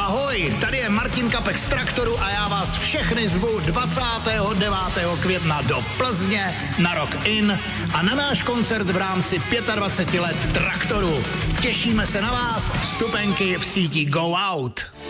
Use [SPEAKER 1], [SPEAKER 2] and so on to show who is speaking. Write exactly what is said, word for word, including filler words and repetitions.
[SPEAKER 1] Ahoj, tady je Martin Kapek z Traktoru a já vás všechny zvu dvacátého devátého května do Plzně na Rock In a na náš koncert v rámci dvacet pět let Traktoru. Těšíme se na vás, vstupenky v síti Go Out.